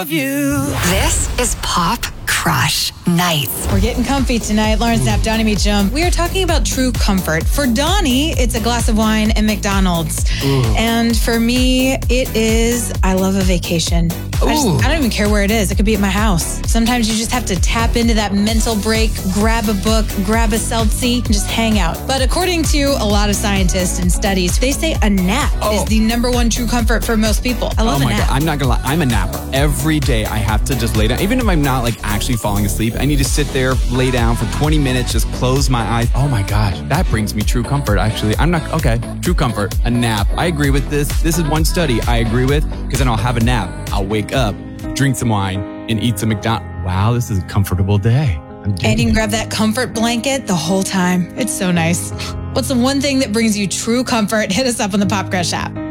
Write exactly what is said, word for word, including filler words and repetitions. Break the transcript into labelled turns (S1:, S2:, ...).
S1: of you.
S2: This is Pop Crush Nights.
S3: We're getting comfy tonight. Lauren Sapp, Donnie Meacham. We are talking about true comfort. For Donnie, it's a glass of wine and McDonald's. Ooh. And for me, it is, I love a vacation. I, just, I don't even care where it is. It could be at my house. Sometimes you just have to tap into that mental break, grab a book, grab a seltzy, and just hang out. But according to a lot of scientists and studies, they say a nap oh. is the number one true comfort for most people. I love
S1: oh
S3: a nap.
S1: God. I'm not gonna lie. I'm a napper. Every day I have to just lay down. Even if I'm not like actually falling asleep, I need to sit there, lay down for twenty minutes, just close my eyes. Oh my gosh, that brings me true comfort. Actually, I'm not, okay, true comfort, a nap. I agree with this. This is one study I agree with, because then I'll have a nap. I'll wake up, drink some wine, and eat some McDonald's. Wow, this is a comfortable day.
S3: And you can grab that comfort blanket the whole time. It's so nice. What's the one thing that brings you true comfort? Hit us up on the Pop Crush app.